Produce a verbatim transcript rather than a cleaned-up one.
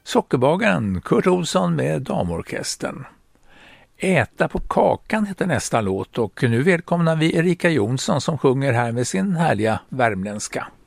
Sockerbagaren Kurt Olsson med damorkestern. Äta på kakan heter nästa låt och nu välkomnar vi Erika Jonsson som sjunger här med sin härliga värmländska.